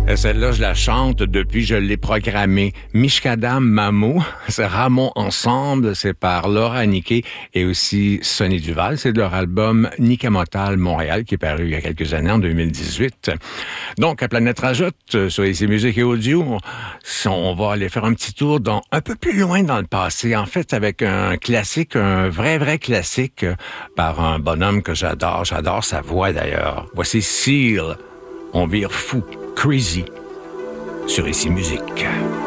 Et celle-là, je la chante depuis, je l'ai programmée. Mishkadam Mamo, c'est Ramon Ensemble, c'est par Laura Niquet et aussi Sonny Duval. C'est de leur album Nikamotal Montréal qui est paru il y a quelques années, en 2018. Donc, à Planète Rajoute, sur ici Musique et Audio, on va aller faire un petit tour un peu plus loin dans le passé. En fait, avec un classique, un vrai classique par un bonhomme que j'adore. J'adore sa voix d'ailleurs. Voici Seal. On vire fou. Crazy sur ici Musique.